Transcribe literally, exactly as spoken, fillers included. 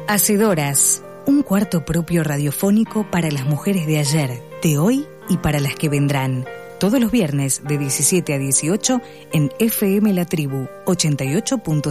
Hacedoras, un cuarto propio radiofónico para las mujeres de ayer, de hoy y para las que vendrán. Todos los viernes de diecisiete a dieciocho en F M La Tribu ochenta y ocho punto